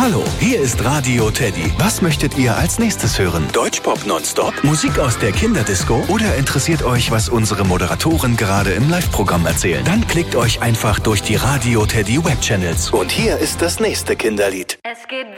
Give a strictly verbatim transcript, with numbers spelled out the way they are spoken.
Hallo, hier ist Radio Teddy. Was möchtet ihr als nächstes hören? Deutschpop nonstop? Musik aus der Kinderdisco? Oder interessiert euch, was unsere Moderatoren gerade im Live-Programm erzählen? Dann klickt euch einfach durch die Radio Teddy Webchannels. Und hier ist das nächste Kinderlied. Es geht